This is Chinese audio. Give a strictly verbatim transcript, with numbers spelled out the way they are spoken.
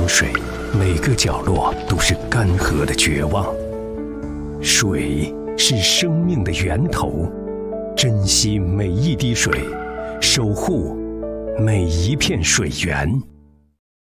水，每个角落都是干涸的绝望。水是生命的源头，珍惜每一滴水，守护每一片水源。